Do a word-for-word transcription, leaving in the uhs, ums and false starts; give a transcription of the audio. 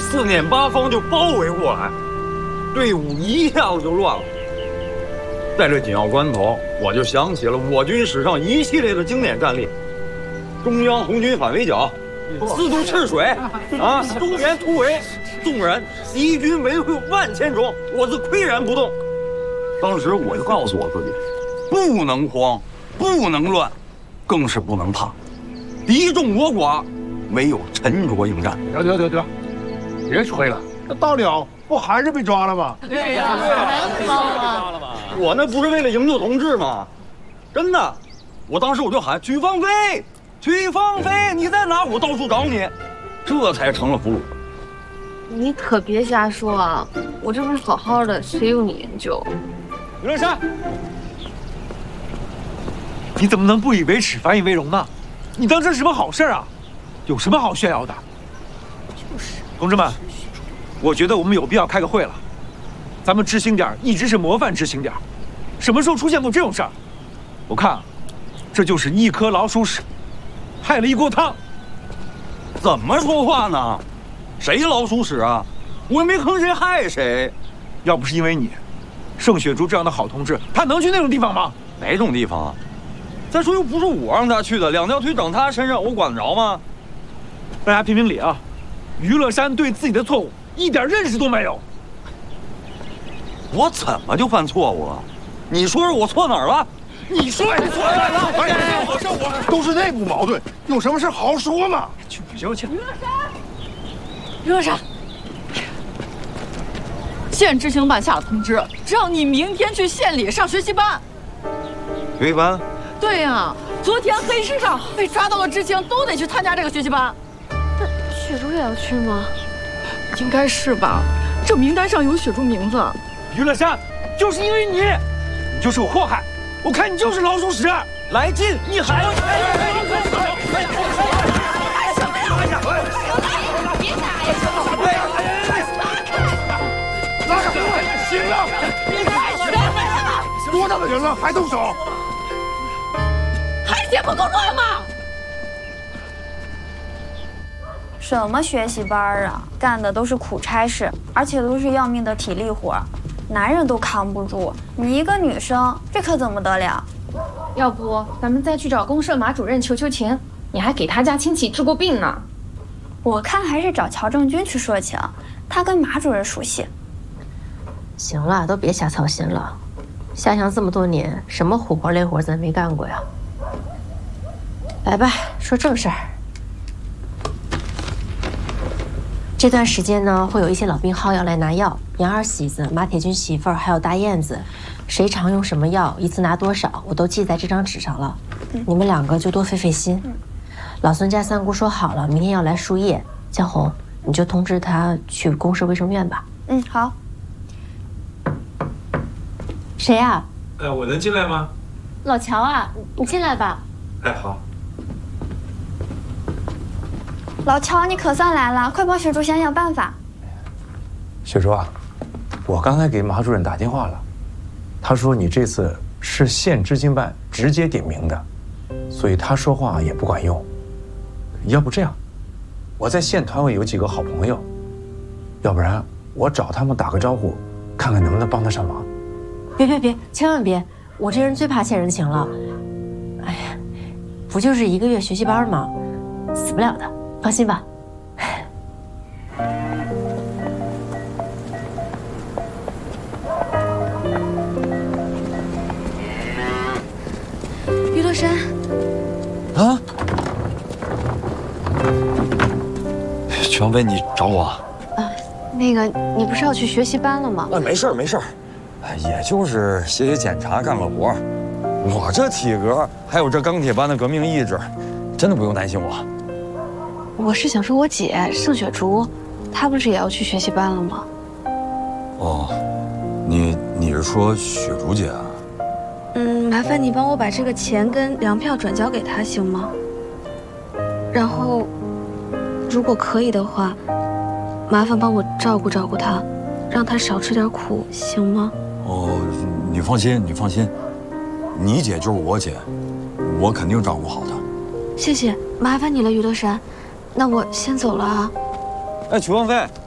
四面八方就包围过来，队伍一下子就乱了。在这紧要关头，我就想起了我军史上一系列的经典战例：中央红军反围剿、四渡赤水，啊，中原突围，纵然敌军围会万千重，我自岿然不动。当时我就告诉我自己，不能慌，不能乱，更是不能怕。敌众我寡，唯有沉着应战。 得得得得，别吹了，那到了不还是被抓了吗？ 对呀，还抓了吗？ 我那不是为了营救同志吗？真的，我当时我就喊曲芳菲，曲芳菲，你在哪？我到处找你，这才成了俘虏。 你可别瞎说啊！我这不是好好的，谁有你研究？ 于乐山，你怎么能不以为耻反以为荣呢？你当这是什么好事啊？有什么好炫耀的？就是，同志们，我觉得我们有必要开个会了。咱们知青点一直是模范知青点，什么时候出现过这种事儿？我看啊，这就是一颗老鼠屎，害了一锅汤。 怎么说话呢？谁老鼠屎啊？我也没坑谁害谁。 要不是因为你，盛雪竹这样的好同志，他能去那种地方吗？ 哪种地方啊？再说又不是我让他去的，两条腿长他身上，我管得着吗？ 大家评评理啊！于乐山对自己的错误一点认识都没有。 我怎么就犯错误了？你说说我错哪儿了？ 你说你错哪儿了？ 哎呀，我说我都是内部矛盾，有什么事好好说嘛。 去不行去。 于乐山，于乐山，县知青办下了通知，让你明天去县里上学习班。 学习班？ 对呀、啊，昨天黑市上被抓到的知青都得去参加这个学习班。 那雪竹也要去吗？ 应该是吧，这名单上有雪竹名字。 于乐山，就是因为你，你就是我祸害，我看你就是老鼠屎。来劲，你还要？ 拉开！行了， 别太悬了！ 多大的人了还动手？ 还嫌不够乱吗？ 什么学习班啊，干的都是苦差事，而且都是要命的体力活，男人都扛不住，你一个女生，这可怎么得了？ 要不咱们再去找公社马主任求求情？你还给他家亲戚治过病呢。 我看还是找乔正军去说情，他跟马主任熟悉。 行了，都别瞎操心了。下乡这么多年，什么苦活累活咱没干过呀？来吧，说正事儿。这段时间呢，会有一些老病号要来拿药，杨二喜子、马铁军媳妇儿还有大燕子，谁常用什么药，一次拿多少，我都记在这张纸上了。嗯、你们两个就多费费心。嗯、老孙家三姑说好了，明天要来输液。江红，你就通知他去公社卫生院吧。 嗯，好。 谁呀？ 呃，我能进来吗？ 老乔啊，你进来吧。 哎，好。 老乔，你可算来了，快帮雪竹想想办法。 雪竹啊，我刚才给马主任打电话了，他说你这次是县知青办直接点名的，所以他说话也不管用。要不这样，我在县团委有几个好朋友，要不然我找他们打个招呼，看看能不能帮得上忙。 别别别，千万别！我这人最怕欠人情了。哎呀，不就是一个月学习班吗？死不了的，放心吧。 于乐山， 啊，曲芳菲，你找我？ 啊，那个，你不是要去学习班了吗？ 啊，没事儿没事儿。也就是写写检查，干个活。我这体格，还有这钢铁般的革命意志，真的不用担心我。 我是想说，我姐盛雪竹，她不是也要去学习班了吗？ 哦，你你是说雪竹姐啊？ 嗯，麻烦你帮我把这个钱跟粮票转交给她，行吗？然后，如果可以的话，麻烦帮我照顾照顾她，让她少吃点苦，行吗？ 哦，你放心，你放心，你姐就是我姐，我肯定照顾好她。 谢谢，麻烦你了，于乐山。那我先走了啊。 哎，曲芳菲，